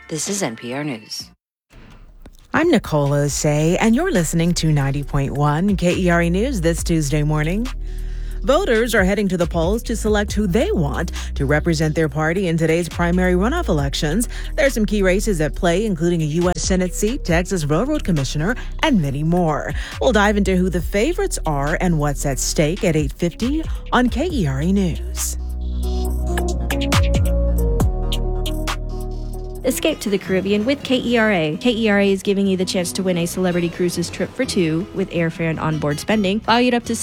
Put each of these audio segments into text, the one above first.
This is NPR News. I'm Nicola Say, and you're listening to 90.1 KERE News this Tuesday morning. Voters are heading to the polls to select who they want to represent their party in today's primary runoff elections. There are some key races at play, including a U.S. Senate seat, Texas Railroad Commissioner, and many more. We'll dive into who the favorites are and what's at stake at 8:50 on KERE News. Escape to the Caribbean with KERA. KERA is giving you the chance to win a Celebrity Cruises trip for two with airfare and onboard spending, valued up to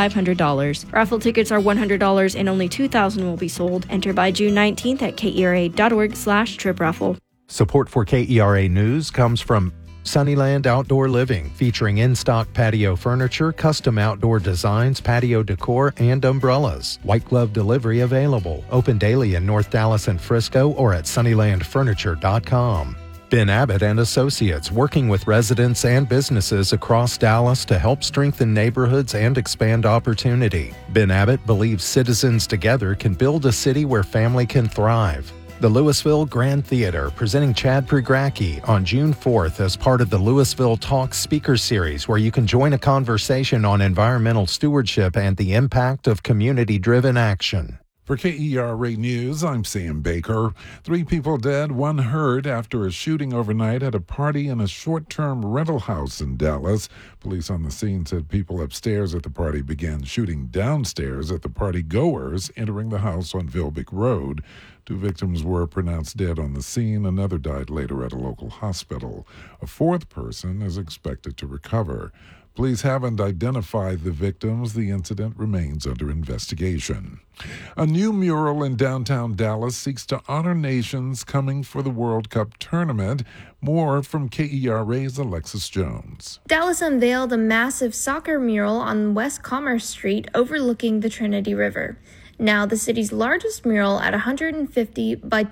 $6,500. Raffle tickets are $100 and only 2,000 will be sold. Enter by June 19th at kera.org/trip-raffle. Support for KERA News comes from Sunnyland Outdoor Living, featuring in-stock patio furniture, custom outdoor designs, patio decor, and umbrellas. White glove delivery available. Open daily in North Dallas and Frisco or at sunnylandfurniture.com. Ben Abbott and Associates, working with residents and businesses across Dallas to help strengthen neighborhoods and expand opportunity. Ben Abbott believes citizens together can build a city where family can thrive. The Louisville Grand Theater presenting Chad Pregracki on June 4th as part of the Louisville Talks Speaker Series, where you can join a conversation on environmental stewardship and the impact of community-driven action. For KERA News, I'm Sam Baker. 3 people dead, 1 hurt after a shooting overnight at a party in a short-term rental house in Dallas. Police on the scene said people upstairs at the party began shooting downstairs at the party goers entering the house on Vilbic Road. 2 victims were pronounced dead on the scene. Another died later at a local hospital. A 4th person is expected to recover. Police haven't identified the victims. The incident remains under investigation. A new mural in downtown Dallas seeks to honor nations coming for the World Cup tournament. More from KERA's Alexis Jones. Dallas unveiled a massive soccer mural on West Commerce Street overlooking the Trinity River. Now the city's largest mural at 150 by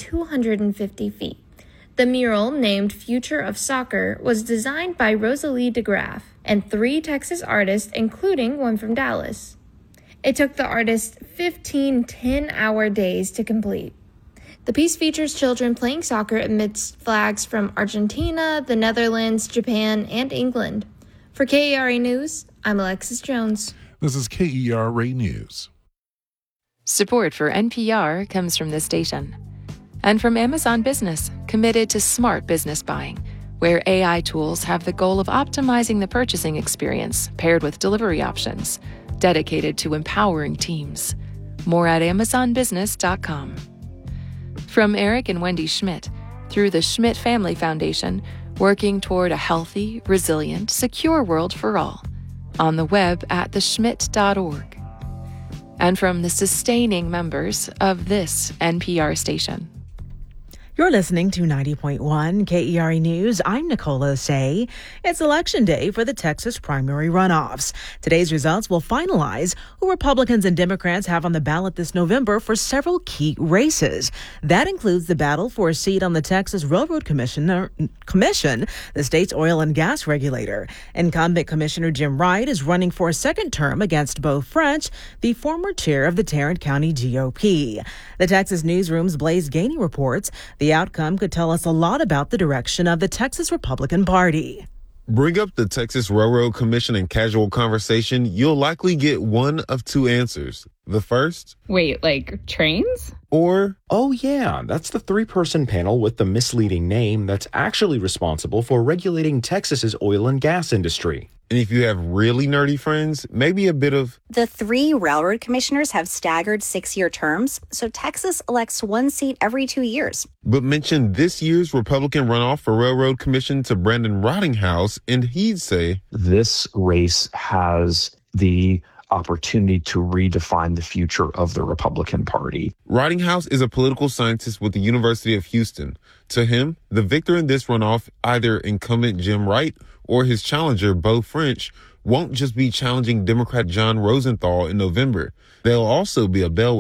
250 feet. The mural, named Future of Soccer, was designed by Rosalie DeGraff and 3 Texas artists, including one from Dallas. It took the artists 15 10-hour days to complete. The piece features children playing soccer amidst flags from Argentina, the Netherlands, Japan, and England. For KERA News, I'm Alexis Jones. This is KERA News. Support for NPR comes from this station. And from Amazon Business, committed to smart business buying, where AI tools have the goal of optimizing the purchasing experience paired with delivery options, dedicated to empowering teams. More at amazonbusiness.com. From Eric and Wendy Schmidt, through the Schmidt Family Foundation, working toward a healthy, resilient, secure world for all. On the web at theschmidt.org. And from the sustaining members of this NPR station. You're listening to 90.1 KERE News. I'm Nicola Say. It's Election Day for the Texas primary runoffs. Today's results will finalize who Republicans and Democrats have on the ballot this November for several key races. That includes the battle for a seat on the Texas Railroad Commission, the state's oil and gas regulator. Incumbent Commissioner Jim Wright is running for a second term against Beau French, the former chair of the Tarrant County GOP. The Texas Newsroom's Blaise Gainey reports the outcome could tell us a lot about the direction of the Texas Republican Party. Bring up the Texas Railroad Commission in casual conversation, you'll likely get one of 2 answers. The first, wait, like trains? Or, oh yeah, that's the 3-person panel with the misleading name that's actually responsible for regulating Texas's oil and gas industry. And if you have really nerdy friends, maybe a bit of... The 3 railroad commissioners have staggered 6-year terms, so Texas elects 1 seat every 2 years. But mention this year's Republican runoff for Railroad Commission to Brandon Rottinghouse, and he'd say... This race has the opportunity to redefine the future of the Republican Party. Rottinghouse is a political scientist with the University of Houston. To him, the victor in this runoff, either incumbent Jim Wright or his challenger, Beau French, won't just be challenging Democrat John Rosenthal in November. They'll also be a bellwether.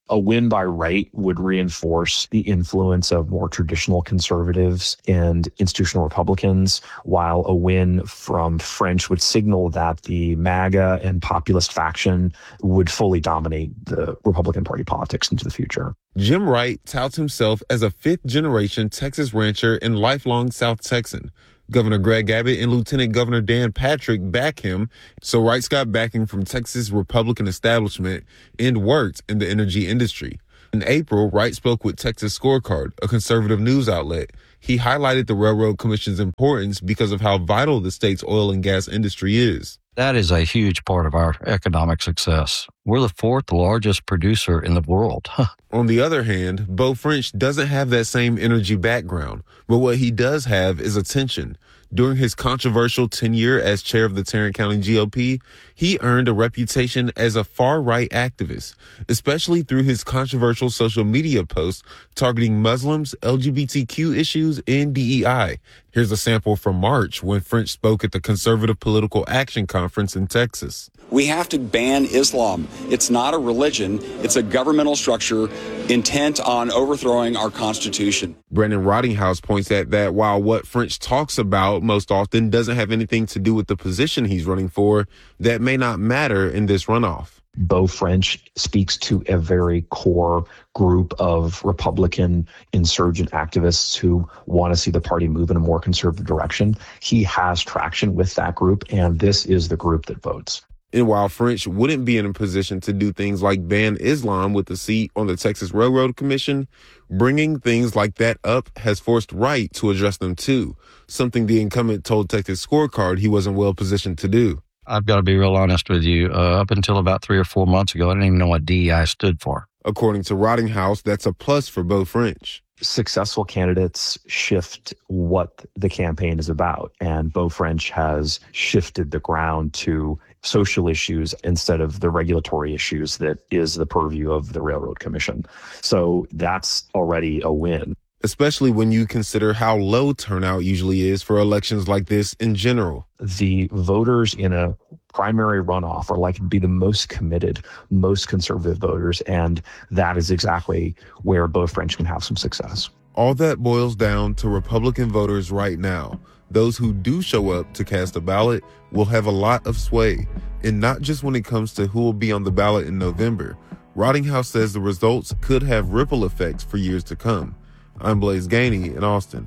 A win by Wright would reinforce the influence of more traditional conservatives and institutional Republicans, while a win from French would signal that the MAGA and populist faction would fully dominate the Republican Party politics into the future. Jim Wright touts himself as a fifth-generation Texas rancher and lifelong South Texan. Governor Greg Abbott and Lieutenant Governor Dan Patrick back him, so Wright's got backing from Texas Republican establishment and worked in the energy industry. In April, Wright spoke with Texas Scorecard, a conservative news outlet. He highlighted the Railroad Commission's importance because of how vital the state's oil and gas industry is. That is a huge part of our economic success. We're the fourth largest producer in the world. On the other hand, Beau French doesn't have that same energy background, but what he does have is attention. During his controversial tenure as chair of the Tarrant County GOP, he earned a reputation as a far-right activist, especially through his controversial social media posts targeting Muslims, LGBTQ issues, and DEI. Here's a sample from March when French spoke at the Conservative Political Action Conference in Texas. We have to ban Islam. It's not a religion. It's a governmental structure intent on overthrowing our Constitution. Brandon Rottinghouse points at that while what French talks about most often doesn't have anything to do with the position he's running for, that may not matter in this runoff. Beau French speaks to a very core group of Republican insurgent activists who want to see the party move in a more conservative direction. He has traction with that group, and this is the group that votes. And while French wouldn't be in a position to do things like ban Islam with a seat on the Texas Railroad Commission, bringing things like that up has forced Wright to address them too, something the incumbent told Texas Scorecard he wasn't well positioned to do. I've got to be real honest with you. Up until about 3 or 4 months ago, I didn't even know what DEI stood for. According to Rottinghouse, that's a plus for Beau French. Successful candidates shift what the campaign is about, and Beau French has shifted the ground to social issues instead of the regulatory issues that is the purview of the Railroad Commission. So that's already a win. Especially when you consider how low turnout usually is for elections like this in general. The voters in a primary runoff are likely to be the most committed, most conservative voters, and that is exactly where Beau French can have some success. All that boils down to Republican voters right now. Those who do show up to cast a ballot will have a lot of sway, and not just when it comes to who will be on the ballot in November. Rottinghouse says the results could have ripple effects for years to come. I'm Blaise Gainey in Austin.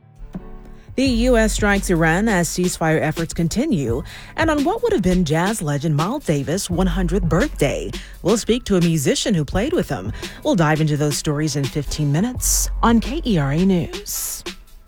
The U.S. strikes Iran as ceasefire efforts continue, and on what would have been jazz legend Miles Davis' 100th birthday. We'll speak to a musician who played with him. We'll dive into those stories in 15 minutes on KERA News.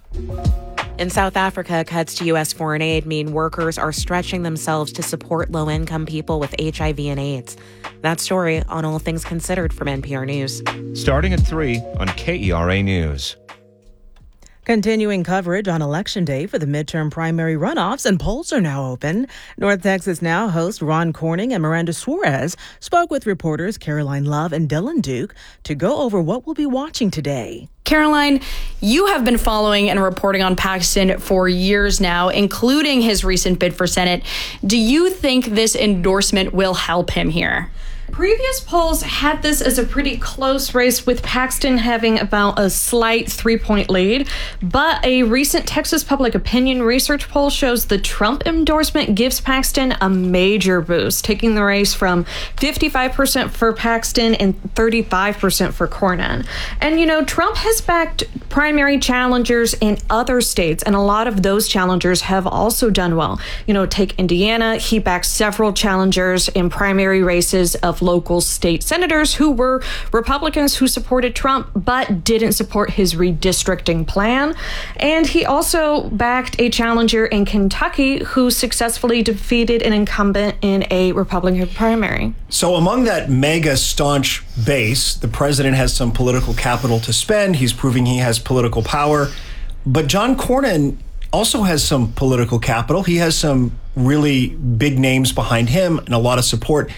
In South Africa, cuts to U.S. foreign aid mean workers are stretching themselves to support low-income people with HIV and AIDS. That story on All Things Considered from NPR News. Starting at 3 on KERA News. Continuing coverage on Election Day for the midterm primary runoffs, and polls are now open. North Texas Now host Ron Corning and Miranda Suarez spoke with reporters Caroline Love and Dylan Duke to go over what we'll be watching today. Caroline, you have been following and reporting on Paxton for years now, including his recent bid for Senate. Do you think this endorsement will help him here? Previous polls had this as a pretty close race, with Paxton having about a slight 3-point lead. But a recent Texas Public Opinion research poll shows the Trump endorsement gives Paxton a major boost, taking the race from 55% for Paxton and 35% for Cornyn. And, you know, Trump has backed primary challengers in other states, and a lot of those challengers have also done well. You know, take Indiana. He backed several challengers in primary races of local state senators who were Republicans who supported Trump but didn't support his redistricting plan. And he also backed a challenger in Kentucky who successfully defeated an incumbent in a Republican primary. So among that mega staunch base, the president has some political capital to spend. He's proving he has political power. But John Cornyn also has some political capital. He has some really big names behind him and a lot of support.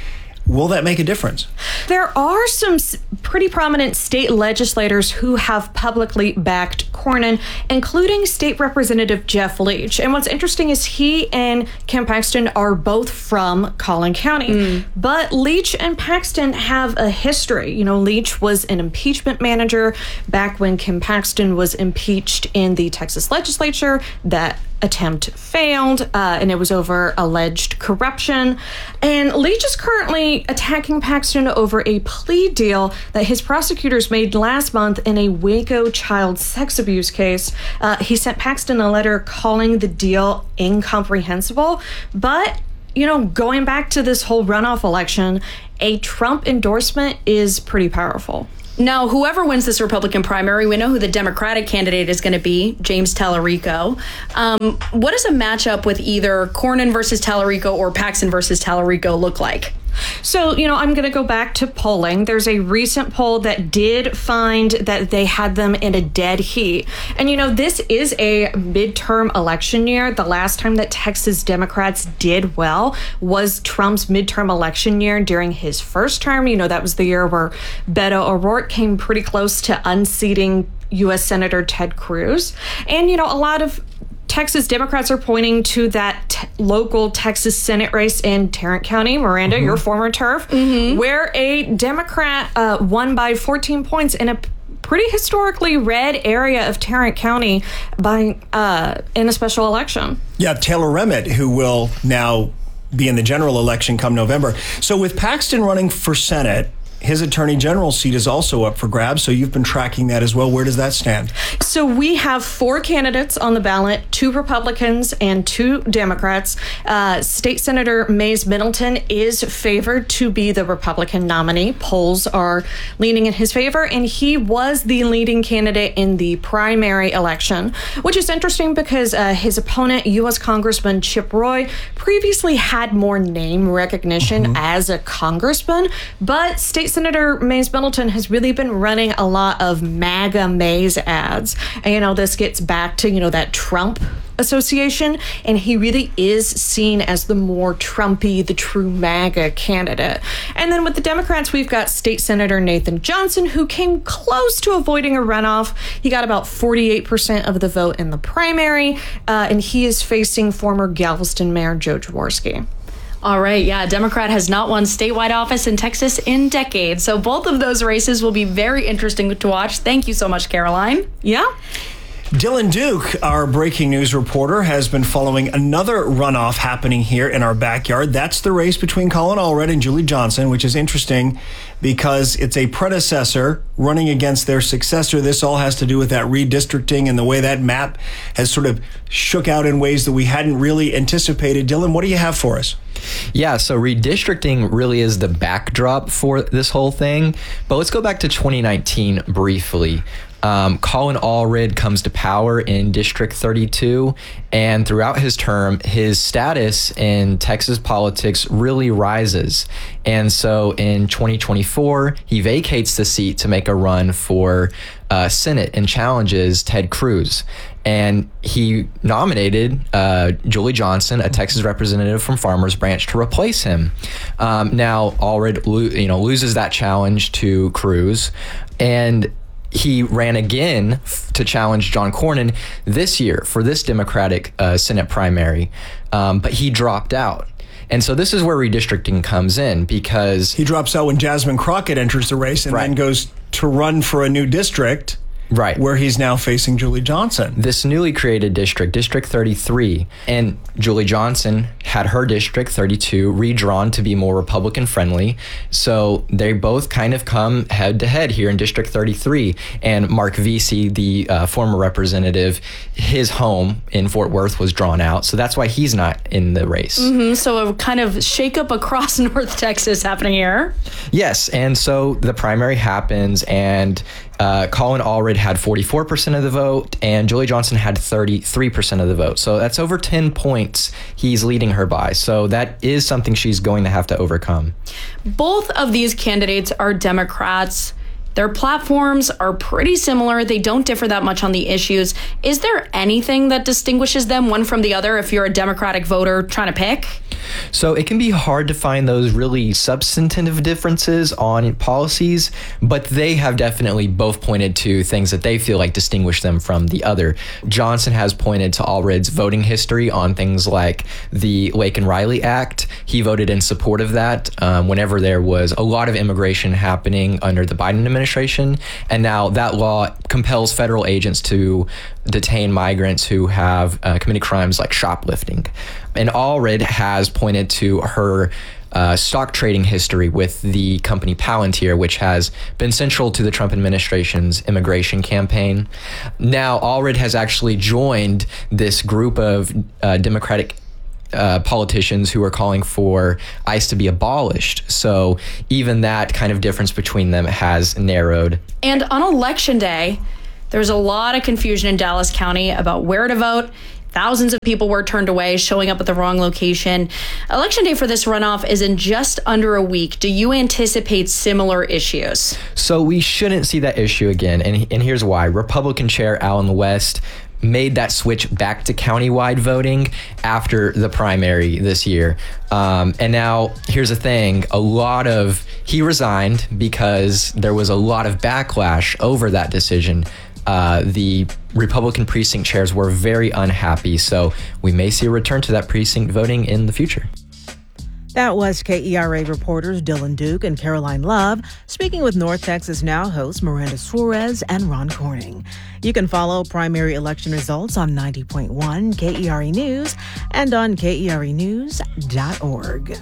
Will that make a difference? There are some pretty prominent state legislators who have publicly backed Cornyn, including State Representative Jeff Leach. And what's interesting is he and Ken Paxton are both from Collin County. But Leach and Paxton have a history. You know, Leach was an impeachment manager back when Ken Paxton was impeached in the Texas legislature. That attempt failed, and it was over alleged corruption. And Leach is currently attacking Paxton over a plea deal that his prosecutors made last month in a Waco child sex abuse case. He sent Paxton a letter calling the deal incomprehensible. But, you know, going back to this whole runoff election, a Trump endorsement is pretty powerful. Now, whoever wins this Republican primary, we know who the Democratic candidate is going to be, James Tallarico. What does a matchup with either Cornyn versus Tallarico or Paxton versus Tallarico look like? So, you know, I'm going to go back to polling. There's a recent poll that did find that they had them in a dead heat. And, you know, this is a midterm election year. The last time that Texas Democrats did well was Trump's midterm election year during his first term. You know, that was the year where Beto O'Rourke came pretty close to unseating U.S. Senator Ted Cruz. And, you know, a lot of Texas Democrats are pointing to that local Texas Senate race in Tarrant County, Miranda, your former turf, where a Democrat won by 14 points in a pretty historically red area of Tarrant County by in a special election. Yeah, Taylor Remmett, who will now be in the general election come November. So with Paxton running for Senate, his attorney general seat is also up for grabs, so you've been tracking that as well. Where does that stand? So we have 4 candidates on the ballot, 2 Republicans and 2 Democrats. State Senator Mays Middleton is favored to be the Republican nominee. Polls are leaning in his favor, and he was the leading candidate in the primary election, which is interesting because his opponent, U.S. Congressman Chip Roy, previously had more name recognition as a congressman, but State Senator Mays Middleton has really been running a lot of MAGA Mays ads. And, you know, this gets back to, you know, that Trump association, and he really is seen as the more Trumpy, the true MAGA candidate. And then with the Democrats, we've got State Senator Nathan Johnson, who came close to avoiding a runoff. He got about 48% of the vote in the primary, and he is facing former Galveston Mayor Joe Jaworski. All right, yeah, Democrat has not won statewide office in Texas in decades. So both of those races will be very interesting to watch. Thank you so much, Caroline. Yeah. Dylan Duke, our breaking news reporter, has been following another runoff happening here in our backyard. That's the race between Colin Allred and Julie Johnson, which is interesting because it's a predecessor running against their successor. This all has to do with that redistricting and the way that map has sort of shook out in ways that we hadn't really anticipated. Dylan, what do you have for us? Yeah, so redistricting really is the backdrop for this whole thing. But let's go back to 2019 briefly. Colin Allred comes to power in District 32, and throughout his term, his status in Texas politics really rises. And so in 2024, he vacates the seat to make a run for Senate and challenges Ted Cruz. And he nominated Julie Johnson, a Texas representative from Farmers Branch, to replace him. Now, Allred loses that challenge to Cruz, and he ran again to challenge John Cornyn this year for this Democratic Senate primary, but he dropped out. And so this is where redistricting comes in, because he drops out when Jasmine Crockett enters the race and then goes to run for a new district. Right. Where he's now facing Julie Johnson. This newly created district, District 33, and Julie Johnson had her District 32 redrawn to be more Republican friendly. So they both kind of come head to head here in District 33. And Mark Vesey, the former representative, his home in Fort Worth was drawn out. So that's why he's not in the race. So a kind of shakeup across North Texas happening here. Yes. And so the primary happens, and Colin Allred had 44% of the vote, and Julie Johnson had 33% of the vote. So that's over 10 points he's leading her by. So that is something she's going to have to overcome. Both of these candidates are Democrats. Their platforms are pretty similar. They don't differ that much on the issues. Is there anything that distinguishes them one from the other if you're a Democratic voter trying to pick? So it can be hard to find those really substantive differences on policies, but they have definitely both pointed to things that they feel like distinguish them from the other. Johnson has pointed to Allred's voting history on things like the Laken Riley Act. He voted in support of that whenever there was a lot of immigration happening under the Biden administration. And now that law compels federal agents to detain migrants who have committed crimes like shoplifting. And Allred has pointed to her stock trading history with the company Palantir, which has been central to the Trump administration's immigration campaign. Now, Allred has actually joined this group of Democratic politicians who are calling for ICE to be abolished. So even that kind of difference between them has narrowed. And on Election Day, there's a lot of confusion in Dallas County about where to vote. Thousands of people were turned away, showing up at the wrong location. Election Day for this runoff is in just under a week. Do you anticipate similar issues? So we shouldn't see that issue again. And here's why. Republican Chair Allen West made that switch back to countywide voting after the primary this year. And now here's the thing. He resigned because there was a lot of backlash over that decision. The Republican precinct chairs were very unhappy, so we may see a return to that precinct voting in the future. That was KERA reporters Dylan Duke and Caroline Love speaking with North Texas Now hosts Miranda Suarez and Ron Corning. You can follow primary election results on 90.1 KERA News and on KERAnews.org.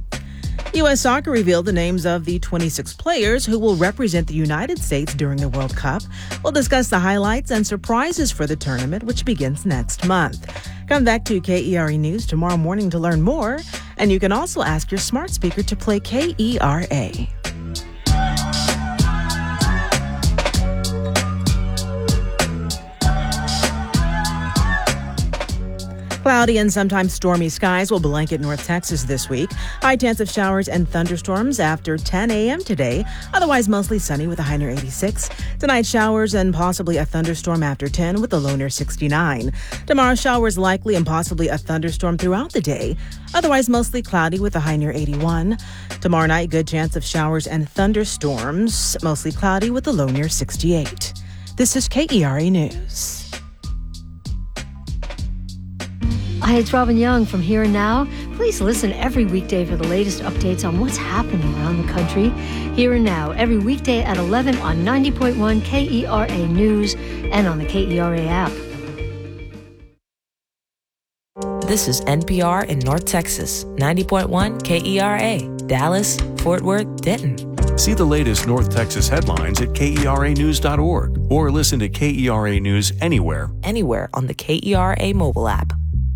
U.S. Soccer revealed the names of the 26 players who will represent the United States during the World Cup. We'll discuss the highlights and surprises for the tournament, which begins next month. Come back to KERA News tomorrow morning to learn more, and you can also ask your smart speaker to play KERA. Cloudy and sometimes stormy skies will blanket North Texas this week. High chance of showers and thunderstorms after 10 a.m. today. Otherwise, mostly sunny with a high near 86. Tonight, showers and possibly a thunderstorm after 10 with a low near 69. Tomorrow, showers likely and possibly a thunderstorm throughout the day. Otherwise, mostly cloudy with a high near 81. Tomorrow night, good chance of showers and thunderstorms. Mostly cloudy with a low near 68. This is KERA News. Hi, it's Robin Young from Here and Now. Please listen every weekday for the latest updates on what's happening around the country. Here and Now, every weekday at 11 on 90.1 KERA News and on the KERA app. This is NPR in North Texas, 90.1 KERA, Dallas, Fort Worth, Denton. See the latest North Texas headlines at KERAnews.org or listen to KERA News anywhere on the KERA mobile app.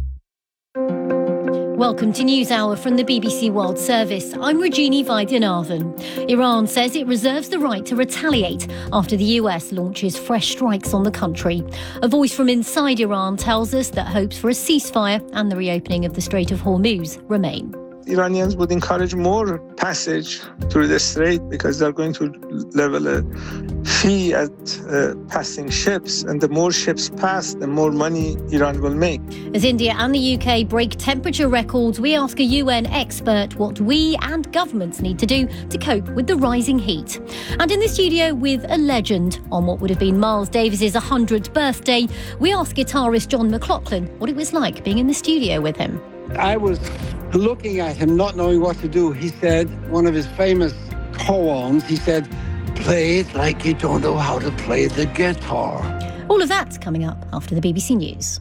Welcome to NewsHour from the BBC World Service. I'm Rajini Vaidyanathan. Iran says it reserves the right to retaliate after the US launches fresh strikes on the country. A voice from inside Iran tells us that hopes for a ceasefire and the reopening of the Strait of Hormuz remain. Iranians would encourage more passage through the strait because they're going to level a fee at passing ships, and the more ships pass, the more money Iran will make. As India and the UK break temperature records, we ask a UN expert what we and governments need to do to cope with the rising heat. And in the studio with a legend on what would have been Miles Davis's 100th birthday, we ask guitarist John McLaughlin what it was like being in the studio with him. I was looking at him, not knowing what to do. He said, one of his famous koans, he said, "Play it like you don't know how to play the guitar." All of that's coming up after the BBC News.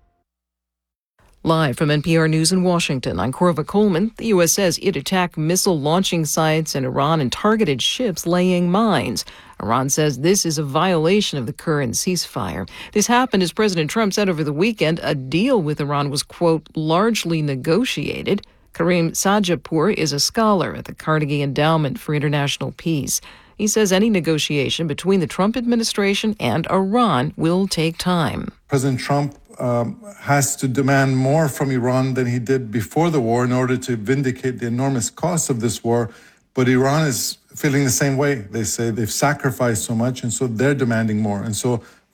Live from NPR News in Washington, I'm Corva Coleman. The U.S. says it attacked missile launching sites in Iran and targeted ships laying mines. Iran says this is a violation of the current ceasefire. This happened as President Trump said over the weekend a deal with Iran was, quote, largely negotiated. Karim Sajapour is a scholar at the Carnegie Endowment for International Peace. He says any negotiation between the Trump administration and Iran will take time. President Trump has to demand more from Iran than he did before the war in order to vindicate the enormous cost of this war. But Iran is feeling the same way. They say they've sacrificed so much, and so they're demanding more. And so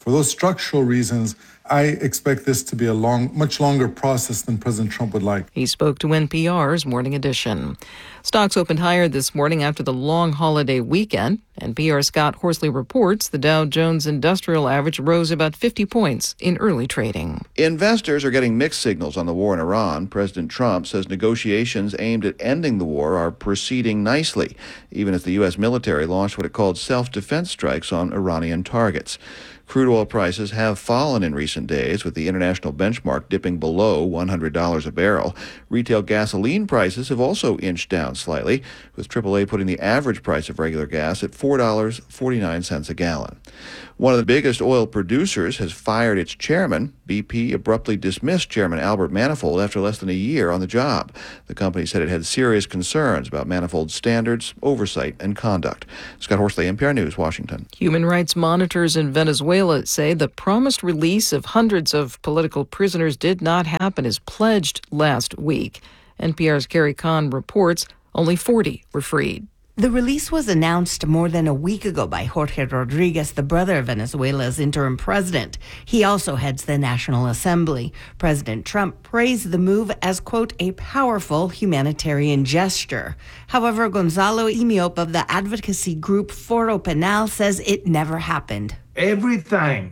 For those structural reasons, I expect this to be a much longer process than President Trump would like. He spoke to NPR's Morning Edition. Stocks opened higher this morning after the long holiday weekend. NPR's Scott Horsley reports the Dow Jones Industrial Average rose about 50 points in early trading. Investors are getting mixed signals on the war in Iran. President Trump says negotiations aimed at ending the war are proceeding nicely, even as the U.S. military launched what it called self-defense strikes on Iranian targets. Crude oil prices have fallen in recent days, with the international benchmark dipping below $100 a barrel. Retail gasoline prices have also inched down slightly, with AAA putting the average price of regular gas at $4.49 a gallon. One of the biggest oil producers has fired its chairman. BP abruptly dismissed Chairman Albert Manifold after less than a year on the job. The company said it had serious concerns about Manifold's standards, oversight, and conduct. Scott Horsley, NPR News, Washington. Human rights monitors in Venezuela say the promised release of hundreds of political prisoners did not happen as pledged last week. NPR's Carrie Kahn reports only 40 were freed. The release was announced more than a week ago by Jorge Rodriguez, the brother of Venezuela's interim president. He also heads the National Assembly. President Trump praised the move as, quote, a powerful humanitarian gesture. However, Gonzalo Imiop of the advocacy group Foro Penal says it never happened. Every time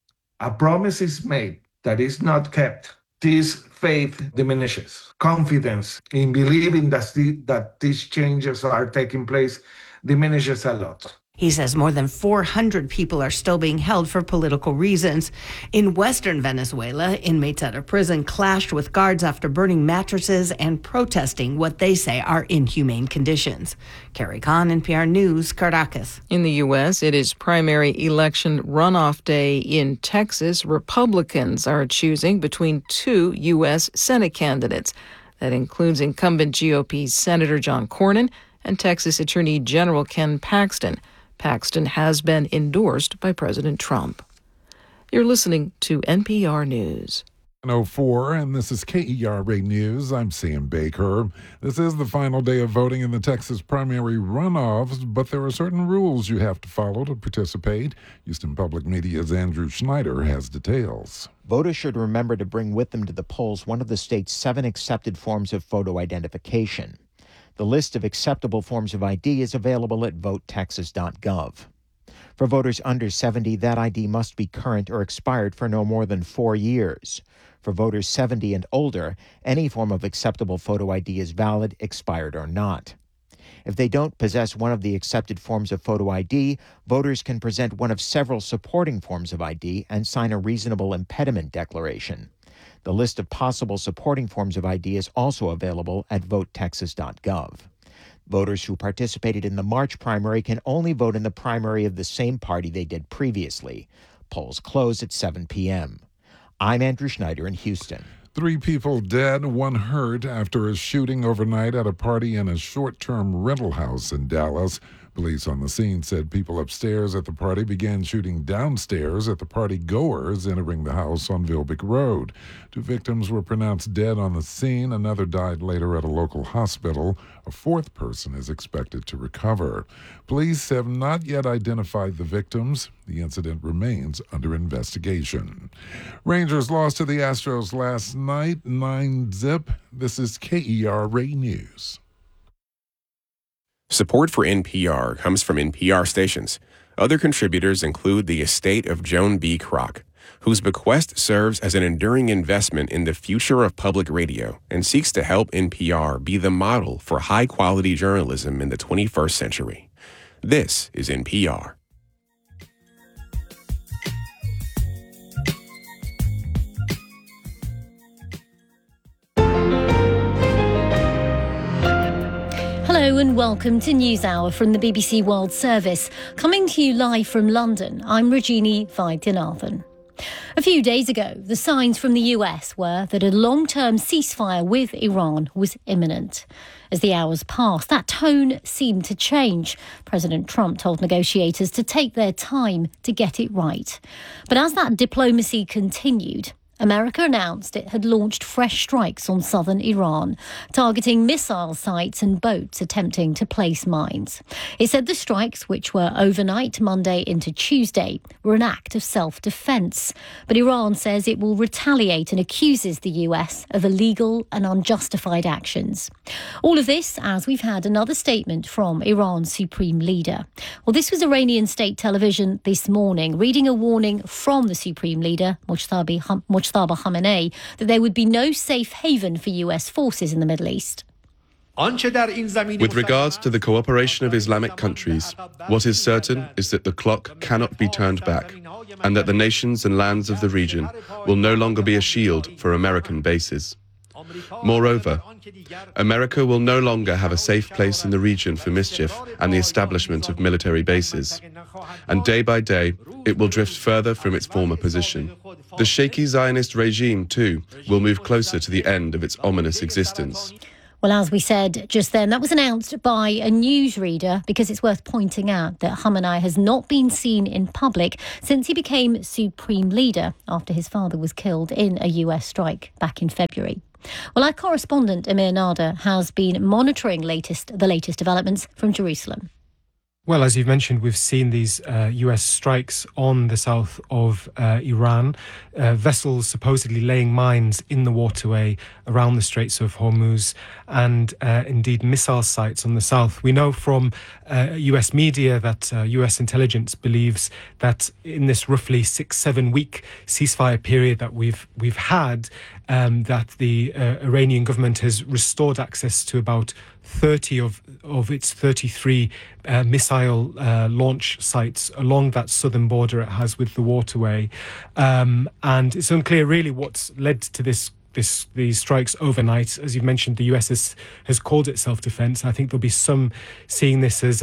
a promise is made that is not kept, this faith diminishes. Confidence in believing that these changes are taking place diminishes a lot. He says more than 400 people are still being held for political reasons. In western Venezuela, inmates at a prison clashed with guards after burning mattresses and protesting what they say are inhumane conditions. Carrie Kahn, NPR News, Caracas. In the U.S., it is primary election runoff day in Texas. Republicans are choosing between two U.S. Senate candidates. That includes incumbent GOP Senator John Cornyn and Texas Attorney General Ken Paxton. Paxton has been endorsed by President Trump. You're listening to NPR News. 9:04, and this is KERA News. I'm Sam Baker. This is the final day of voting in the Texas primary runoffs, but there are certain rules you have to follow to participate. Houston Public Media's Andrew Schneider has details. Voters should remember to bring with them to the polls one of the state's 7 accepted forms of photo identification. The list of acceptable forms of ID is available at votetexas.gov. For voters under 70, that ID must be current or expired for no more than 4 years. For voters 70 and older, any form of acceptable photo ID is valid, expired or not. If they don't possess one of the accepted forms of photo ID, voters can present one of several supporting forms of ID and sign a reasonable impediment declaration. The list of possible supporting forms of ID is also available at votetexas.gov. Voters who participated in the March primary can only vote in the primary of the same party they did previously. Polls close at 7 p.m. I'm Andrew Schneider in Houston. 3 people dead, 1 hurt after a shooting overnight at a party in a short-term rental house in Dallas. Police on the scene said people upstairs at the party began shooting downstairs at the party goers entering the house on Vilbick Road. 2 victims were pronounced dead on the scene. Another died later at a local hospital. A 4th person is expected to recover. Police have not yet identified the victims. The incident remains under investigation. Rangers lost to the Astros last night, 9-0. This is KERA News. Support for NPR comes from NPR stations. Other contributors include the estate of Joan B. Kroc, whose bequest serves as an enduring investment in the future of public radio and seeks to help NPR be the model for high-quality journalism in the 21st century. This is NPR. Hello and welcome to NewsHour from the BBC World Service. Coming to you live from London, I'm Regina Vaidyanathan. A few days ago, the signs from the US were that a long-term ceasefire with Iran was imminent. As the hours passed, that tone seemed to change. President Trump told negotiators to take their time to get it right. But as that diplomacy continued, America announced it had launched fresh strikes on southern Iran, targeting missile sites and boats attempting to place mines. It said the strikes, which were overnight Monday into Tuesday, were an act of self-defence. But Iran says it will retaliate and accuses the US of illegal and unjustified actions. All of this as we've had another statement from Iran's supreme leader. Well, this was Iranian state television this morning, reading a warning from the supreme leader, Mojtaba Khamenei, that there would be no safe haven for US forces in the Middle East. With regards to the cooperation of Islamic countries, what is certain is that the clock cannot be turned back, and that the nations and lands of the region will no longer be a shield for American bases. Moreover, America will no longer have a safe place in the region for mischief and the establishment of military bases. And day by day, it will drift further from its former position. The shaky Zionist regime, too, will move closer to the end of its ominous existence. Well, as we said just then, that was announced by a newsreader, because it's worth pointing out that Khamenei has not been seen in public since he became supreme leader after his father was killed in a US strike back in February. Well, our correspondent Amir Nader has been monitoring the latest developments from Jerusalem. Well, as you've mentioned, we've seen these US strikes on the south of Iran, vessels supposedly laying mines in the waterway around the Straits of Hormuz, and indeed missile sites on the south. We know from US media that US intelligence believes that in this roughly 6-7 week ceasefire period that we've had, that the Iranian government has restored access to about 30 of its 33 missile launch sites along that southern border it has with the waterway. And it's unclear really what's led to these strikes overnight. As you've mentioned, the US has called it self-defense. I think there'll be some seeing this as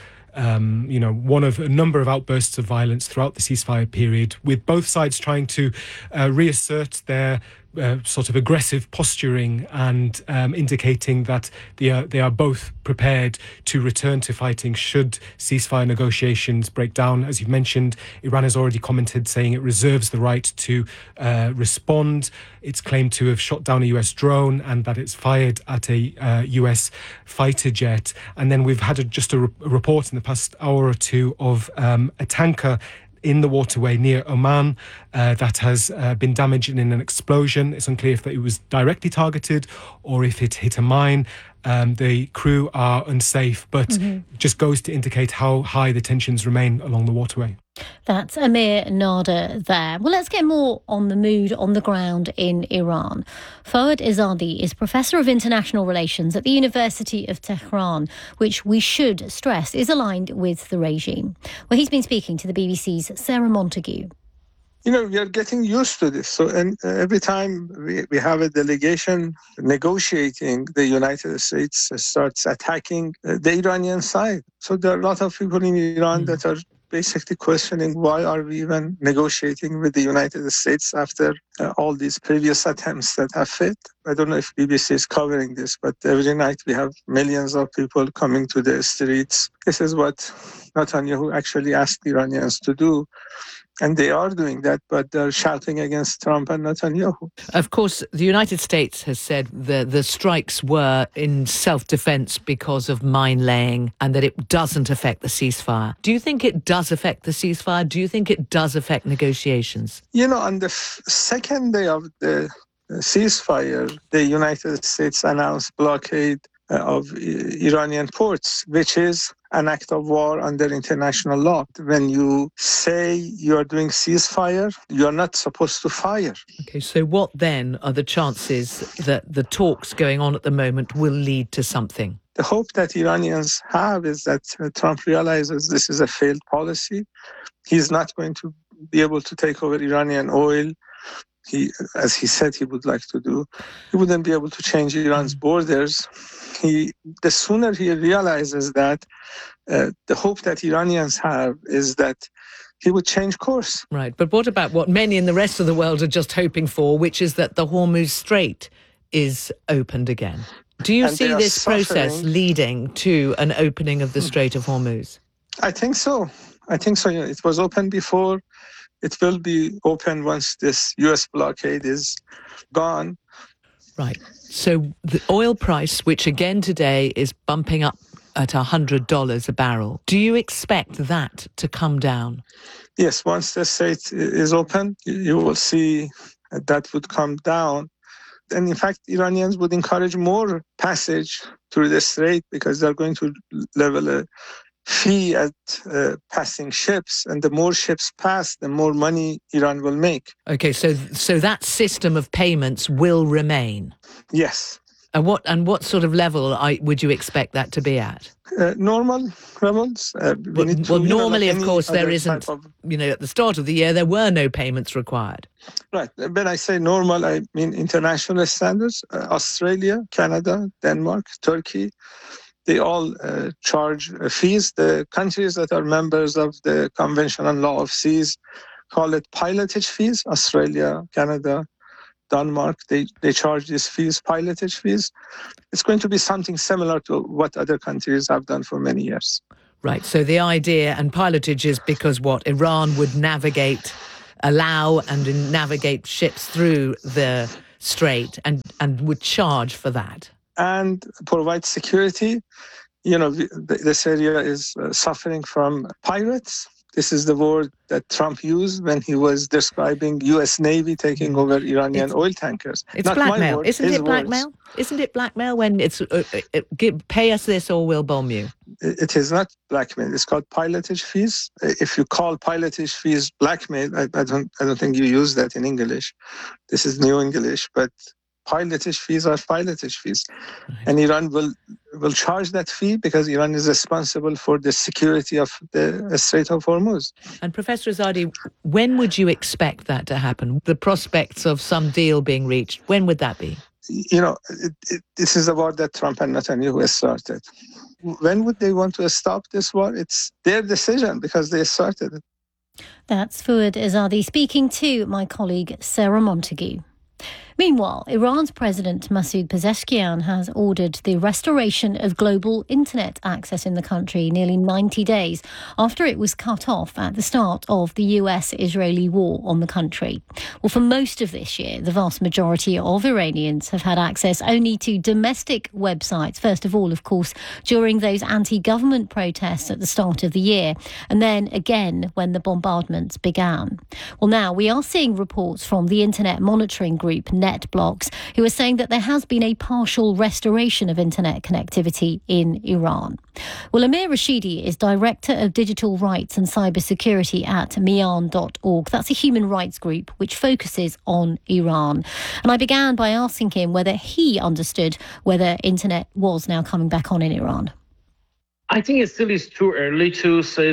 one of a number of outbursts of violence throughout the ceasefire period, with both sides trying to reassert their sort of aggressive posturing and indicating that they are both prepared to return to fighting should ceasefire negotiations break down. As you've mentioned, Iran has already commented saying it reserves the right to respond. It's claimed to have shot down a US drone and that it's fired at a US fighter jet. And then we've had just a report in the past hour or two of a tanker in the waterway near Oman that has been damaged in an explosion. It's unclear if it was directly targeted or if it hit a mine. The crew are unsafe, but just goes to indicate how high the tensions remain along the waterway. That's Amir Nader there. Well, let's get more on the mood on the ground in Iran. Fouad Izadi is Professor of International Relations at the University of Tehran, which we should stress is aligned with the regime. Well, he's been speaking to the BBC's Sarah Montague. We are getting used to this. So, and every time we have a delegation negotiating, the United States starts attacking the Iranian side. So there are a lot of people in Iran that are basically questioning why are we even negotiating with the United States after all these previous attempts that have failed. I don't know if BBC is covering this, but every night we have millions of people coming to the streets. This is what Netanyahu actually asked Iranians to do. And they are doing that, but they're shouting against Trump and Netanyahu. Of course, the United States has said the strikes were in self-defense because of mine laying and that it doesn't affect the ceasefire. Do you think it does affect the ceasefire? Do you think it does affect negotiations? On the second day of the ceasefire, the United States announced blockade of Iranian ports, which is an act of war under international law. When you say you're doing ceasefire, you're not supposed to fire. Okay, so what then are the chances that the talks going on at the moment will lead to something? The hope that Iranians have is that Trump realizes this is a failed policy. He's not going to be able to take over Iranian oil. As he said he would like to do. He wouldn't be able to change Iran's borders. The sooner he realizes that, the hope that Iranians have is that he would change course. Right, but what about what many in the rest of the world are just hoping for, which is that the Hormuz Strait is opened again? Do you see this process leading to an opening of the Strait of Hormuz? I think so. It was open before. It will be open once this U.S. blockade is gone. Right. So the oil price, which again today is bumping up at $100 a barrel, do you expect that to come down? Yes, once the strait is open, you will see that would come down. And in fact, Iranians would encourage more passage through the strait because they're going to level a fee at passing ships. And the more ships pass, the more money Iran will make. Okay, so that system of payments will remain? Yes. And what sort of level would you expect that to be at? Normal levels. Normally, of course, there isn't. At the start of the year, there were no payments required. Right. When I say normal, I mean international standards. Australia, Canada, Denmark, Turkey, they all charge fees. The countries that are members of the Convention on Law of Seas call it pilotage fees. Australia, Canada, Denmark, they charge these fees, pilotage fees. It's going to be something similar to what other countries have done for many years. Right. So the idea and pilotage is because Iran would allow and navigate ships through the strait and would charge for that. And provide security. This area is suffering from pirates. This is the word that Trump used when he was describing U.S. Navy taking over Iranian oil tankers. It's not blackmail. My word, Isn't it blackmail? Words. Isn't it blackmail when it's pay us this or we'll bomb you? It is not blackmail. It's called pilotage fees. If you call pilotage fees blackmail, I don't think you use that in English. This is new English, but pilotage fees are pilotage fees. Right. And Iran will charge that fee because Iran is responsible for the security of the Strait of Hormuz. And Professor Azadi, when would you expect that to happen? The prospects of some deal being reached, when would that be? This is a war that Trump and Netanyahu has started. When would they want to stop this war? It's their decision because they started it. That's Fouad Azadi speaking to my colleague Sarah Montague. Meanwhile, Iran's President Masoud Pezeshkian has ordered the restoration of global internet access in the country nearly 90 days after it was cut off at the start of the US-Israeli war on the country. Well, for most of this year, the vast majority of Iranians have had access only to domestic websites, first of all, of course, during those anti-government protests at the start of the year, and then again when the bombardments began. Well, now we are seeing reports from the internet monitoring group NetBlocks, who are saying that there has been a partial restoration of internet connectivity in Iran. Well, Amir Rashidi is Director of Digital Rights and Cybersecurity at Mian.org. That's a human rights group which focuses on Iran. And I began by asking him whether he understood whether internet was now coming back on in Iran. I think it still is too early to say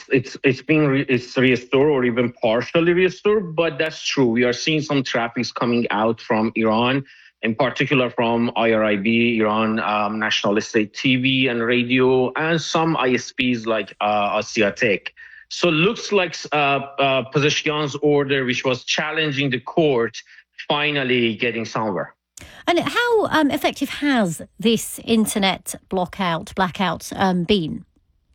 it's restored or even partially restored, but that's true. We are seeing some traffic coming out from Iran, in particular from IRIB, Iran National State TV and Radio, and some ISPs like Asiatek. So it looks like Pezeshkian's order, which was challenging the court, finally getting somewhere. And how effective has this internet blackout been?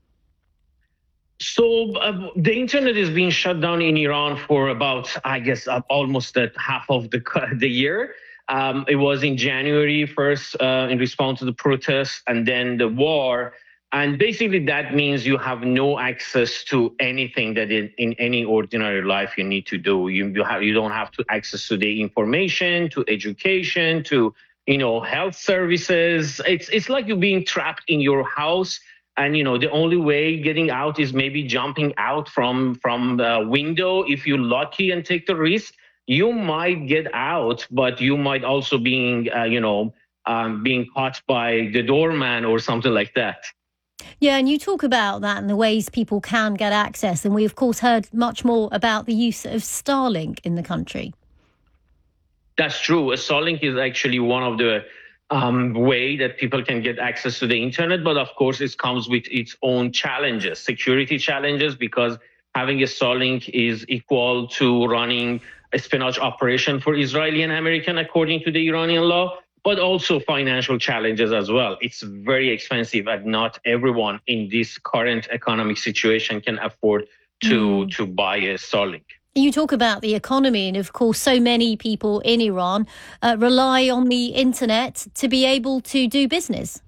So the internet is being shut down in Iran for about, almost half of the year. It was in January first in response to the protests and then the war. And basically that means you have no access to anything that in any ordinary life you need to do. You don't have to access to the information, to education, to health services. It's like you're being trapped in your house, and the only way getting out is maybe jumping out from the window. If you're lucky and take the risk, you might get out, but you might also being caught by the doorman or something like that. Yeah, and you talk about that and the ways people can get access. And we, of course, heard much more about the use of Starlink in the country. That's true. Starlink is actually one of the way that people can get access to the internet. But of course, it comes with its own challenges, security challenges, because having a Starlink is equal to running a espionage operation for Israeli and American, according to the Iranian law. But also financial challenges as well. It's very expensive, and not everyone in this current economic situation can afford to buy a Starlink. You talk about the economy, and of course, so many people in Iran rely on the internet to be able to do business.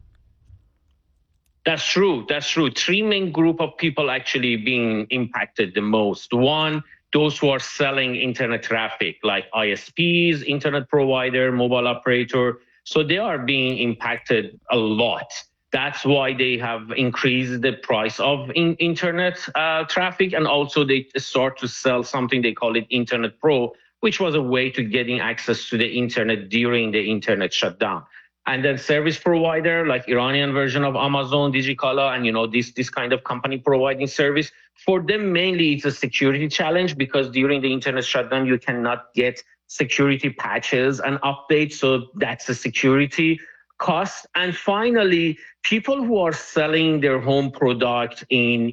That's true. Three main group of people actually being impacted the most. One, those who are selling internet traffic, like ISPs, internet provider, mobile operator. So they are being impacted a lot. That's why they have increased the price of internet traffic. And also they start to sell something, they call it Internet Pro, which was a way to getting access to the internet during the internet shutdown. And then service provider, like Iranian version of Amazon, Digicala, and this kind of company providing service. For them, mainly it's a security challenge because during the internet shutdown, you cannot get security patches and updates. So that's a security cost. And finally, people who are selling their home product on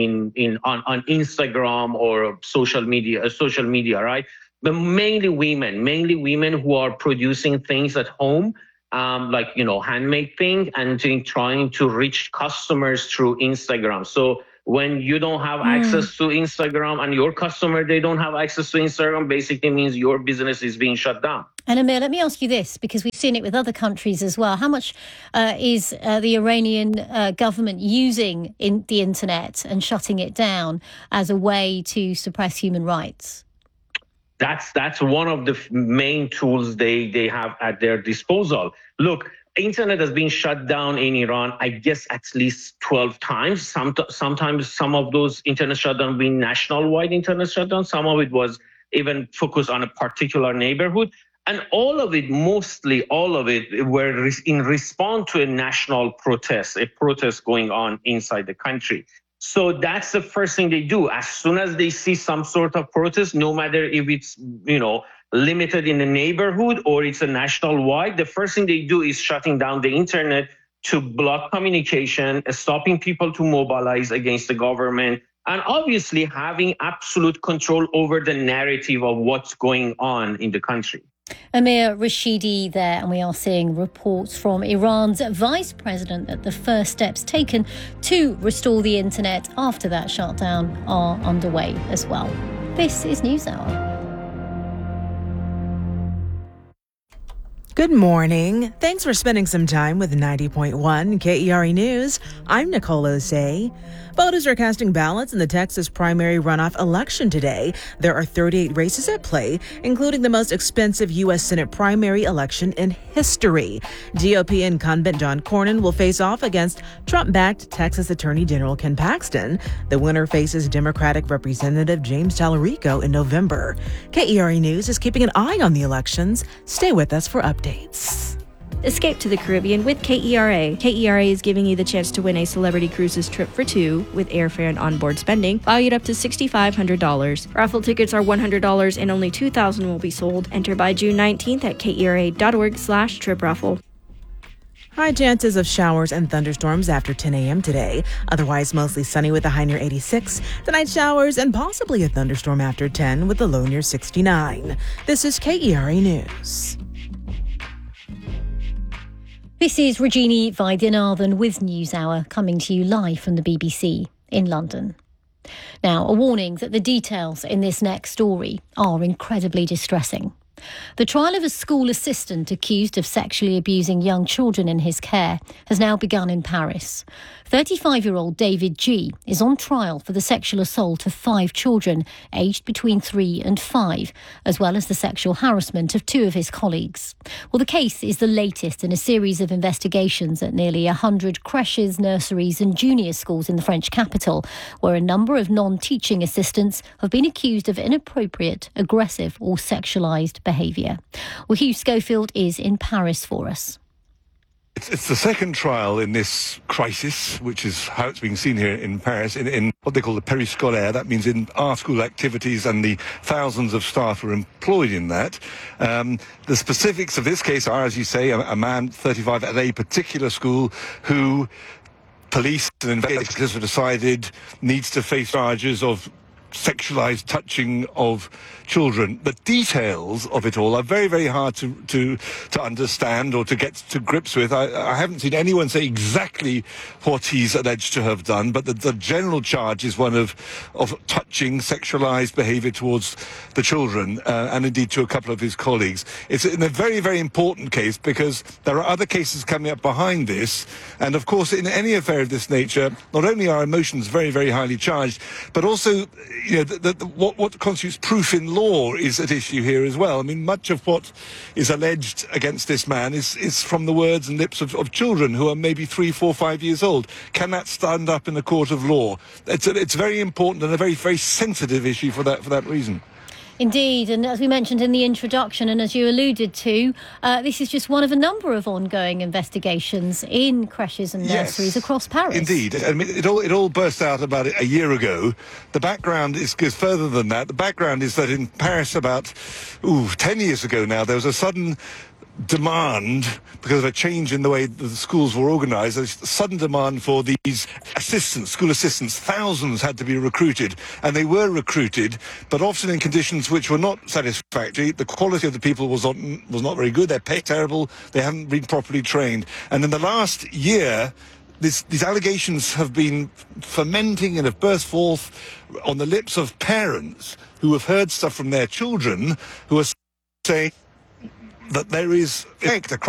Instagram or social media, right? But mainly women who are producing things at home, like handmade things, and trying to reach customers through Instagram. So when you don't have access to Instagram and your customer, they don't have access to Instagram, basically means your business is being shut down. And Amir, let me ask you this, because we've seen it with other countries as well. How much is the Iranian government using the internet and shutting it down as a way to suppress human rights? That's one of the main tools they have at their disposal. Look, internet has been shut down in Iran, I guess, at least 12 times. Sometimes some of those internet shutdowns being national-wide internet shutdowns. Some of it was even focused on a particular neighborhood. And mostly all of it were in response to a national protest, a protest going on inside the country. So that's the first thing they do. As soon as they see some sort of protest, no matter if it's, limited in the neighborhood or it's a national wide, the first thing they do is shutting down the internet to block communication, stopping people to mobilize against the government, and obviously having absolute control over the narrative of what's going on in the country. Amir Rashidi there, and we are seeing reports from Iran's vice president that the first steps taken to restore the internet after that shutdown are underway as well. This is NewsHour. Good morning. Thanks for spending some time with 90.1 KERE News. I'm Nicole Osei. Voters are casting ballots in the Texas primary runoff election today. There are 38 races at play, including the most expensive U.S. Senate primary election in history. GOP incumbent John Cornyn will face off against Trump-backed Texas Attorney General Ken Paxton. The winner faces Democratic Representative James Tallarico in November. KERE News is keeping an eye on the elections. Stay with us for updates. Escape to the Caribbean with KERA. KERA is giving you the chance to win a Celebrity Cruises trip for two with airfare and onboard spending, valued up to $6,500. Raffle tickets are $100 and only 2,000 will be sold. Enter by June 19th at kera.org/trip raffle. High chances of showers and thunderstorms after 10 a.m. today. Otherwise, mostly sunny with a high near 86. Tonight, showers and possibly a thunderstorm after 10 with a low near 69. This is KERA News. This is Regini Vaidyanathan with NewsHour, coming to you live from the BBC in London. Now, a warning that the details in this next story are incredibly distressing. The trial of a school assistant accused of sexually abusing young children in his care has now begun in Paris. 35-year-old David G. is on trial for the sexual assault of 5 children aged between 3 and 5, as well as the sexual harassment of 2 of his colleagues. Well, the case is the latest in a series of investigations at nearly 100 creches, nurseries and junior schools in the French capital, where a number of non-teaching assistants have been accused of inappropriate, aggressive or sexualised behaviour. Well, Hugh Schofield is in Paris for us. It's the second trial in this crisis, which is how it's being seen here in Paris, in what they call the périscolaire. That means in our school activities, and the thousands of staff who are employed in that. The specifics of this case are, as you say, a man, 35, at a particular school who police and investigators have decided needs to face charges of sexualized touching of children. The details of it all are very, very hard to understand or to get to grips with. I haven't seen anyone say exactly what he's alleged to have done, but the general charge is one of touching, sexualized behavior towards the children, and indeed to a couple of his colleagues. It's in a very, very important case because there are other cases coming up behind this, and of course in any affair of this nature, not only are emotions very, very highly charged, but also what constitutes proof in law is at issue here as well. I mean, much of what is alleged against this man is from the words and lips of children who are maybe 3, 4, 5 years old. Can that stand up in a court of law? It's very important and a very, very sensitive issue for that reason. Indeed, and as we mentioned in the introduction, and as you alluded to, this is just one of a number of ongoing investigations in creches and nurseries across Paris. Indeed. I mean, it all burst out about a year ago. The background goes further than that. The background is that in Paris about 10 years ago now, there was a sudden demand, because of a change in the way the schools were organised, a sudden demand for these assistants, school assistants. Thousands had to be recruited, and they were recruited, but often in conditions which were not satisfactory. The quality of the people was not very good. Their pay terrible. They hadn't been properly trained. And in the last year, these allegations have been fermenting and have burst forth on the lips of parents who have heard stuff from their children, who are saying that there is effect across